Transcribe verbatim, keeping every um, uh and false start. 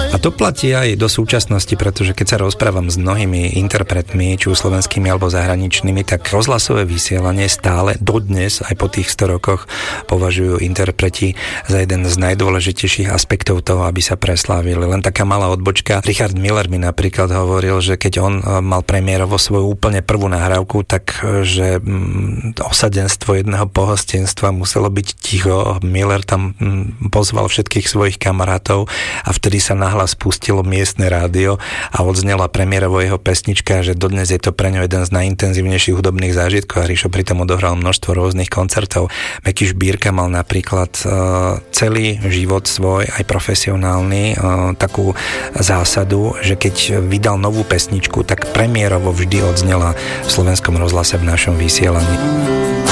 A to platí aj do súčasnosti, pretože keď sa rozprávam s mnohými interpretmi, či už slovenskými alebo zahraničnými, tak rozhlasové vysielanie stále dodnes, aj po tých sto rokoch, považujú interpreti za jeden z najdôležitejších aspektov toho, aby sa preslávili. Len taká malá odbočka. Richard Miller mi napríklad hovoril, že keď on mal premiérovo svoju úplne prvú nahrávku, tak že osadenstvo jedného pohostenstva muselo byť ticho. Miller tam pozval všetkých svojich kamarátov a vtedy sa nahlas spustilo miestne rádio a odznela premiérovo jeho pesnička, že dodnes je to pre ňo jeden z najintenzívnejších hudobných zážitkov a Rišo pritom odohral množstvo rôznych koncertov. Meky Šbírka mal napríklad uh, celý život svoj, aj profesionálny, uh, takú zásadu, že keď vydal novú pesničku, tak premiérovo vždy odznela v slovenskom rozhlase v našom vysielaní.